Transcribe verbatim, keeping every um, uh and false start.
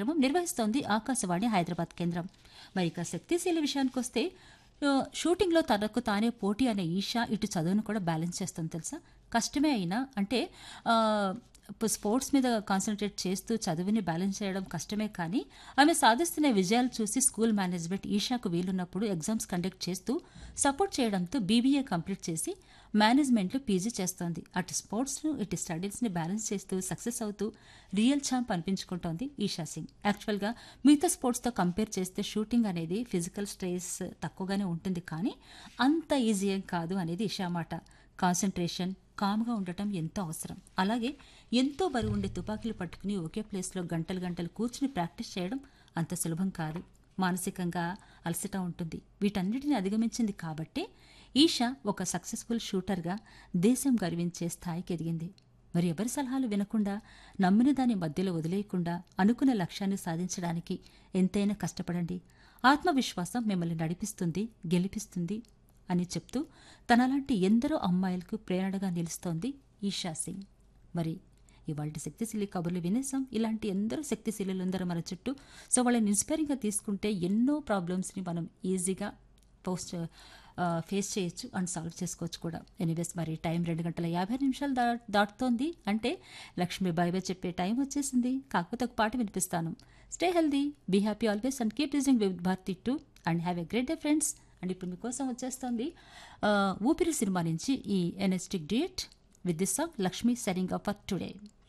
కార్యక్రమం నిర్వహిస్తోంది ఆకాశవాణి హైదరాబాద్ కేంద్రం. మరి ఇక శక్తిశీలి విషయానికి వస్తే షూటింగ్లో తనకు తానే పోటీ అనే ఈషా ఇటు చదువును కూడా బ్యాలెన్స్ చేస్తుంది తెలుసా. కష్టమే అయినా అంటే స్పోర్ట్స్ మీద కాన్సన్ట్రేట్ చేస్తూ చదువుని బ్యాలెన్స్ చేయడం కష్టమే, కానీ ఆమె సాధిస్తున్న విజయాలు చూసి స్కూల్ మేనేజ్మెంట్ ఈషాకు వీలున్నప్పుడు ఎగ్జామ్స్ కండక్ట్ చేస్తూ సపోర్ట్ చేయడంతో బీబీఏ కంప్లీట్ చేసి మేనేజ్మెంట్లో పీజీ చేస్తోంది. అటు స్పోర్ట్స్ను ఇటు స్టడీస్ని బ్యాలెన్స్ చేస్తూ సక్సెస్ అవుతూ రియల్ ఛాంప్ అనిపించుకుంటోంది ఈషా సింగ్. యాక్చువల్గా మిగతా స్పోర్ట్స్తో కంపేర్ చేస్తే షూటింగ్ అనేది ఫిజికల్ స్ట్రెస్ తక్కువగానే ఉంటుంది, కానీ అంత ఈజీ ఏం కాదు అనేది ఈషా మాట. కాన్సన్ట్రేషన్, కామ్గా ఉండటం ఎంతో అవసరం. అలాగే ఎంతో బరువు ఉండే తుపాకీలు పట్టుకుని ఒకే ప్లేస్లో గంటలు గంటలు కూర్చుని ప్రాక్టీస్ చేయడం అంత సులభం కాదు. మానసికంగా అలసట ఉంటుంది. వీటన్నిటిని అధిగమించింది కాబట్టే ఈషా ఒక సక్సెస్ఫుల్ షూటర్గా దేశం గర్వించే స్థాయికి ఎదిగింది. మరి ఎవరి సలహాలు వినకుండా, నమ్మిన దాని మధ్యలో వదిలేయకుండా అనుకున్న లక్ష్యాన్ని సాధించడానికి ఎంతైనా కష్టపడండి. ఆత్మవిశ్వాసం మిమ్మల్ని నడిపిస్తుంది, గెలిపిస్తుంది అని చెప్తూ తనలాంటి ఎందరో అమ్మాయిలకు ప్రేరణగా నిలుస్తోంది ఈషా సింగ్. మరి ఇవాళ శక్తిశీలి కబుర్లు వినేసాం. ఇలాంటి ఎందరో శక్తిశీలులు ఉందరో మన చుట్టూ. సో వాళ్ళని ఇన్స్పైరింగ్గా తీసుకుంటే ఎన్నో ప్రాబ్లమ్స్ని మనం ఈజీగా పోస్ట్ ఫేస్ చేయొచ్చు అండ్ సాల్వ్ చేసుకోవచ్చు కూడా. ఎనీవేస్ మరి టైం రెండు గంటల యాభై నిమిషాలు దా దాటుతోంది అంటే లక్ష్మీ బాయ్ బాయ్ చెప్పే టైం వచ్చేసింది. కాకపోతే ఒక పాట వినిపిస్తాను. Stay healthy, be happy always and keep listening with Bharati two and have a great day friends. And ఇప్పుడు మీకోసం వచ్చేస్తుంది ఊపిరి సినిమా నుంచి ఈ energetic duet with this song Lakshmi సెరింగ్ up for today.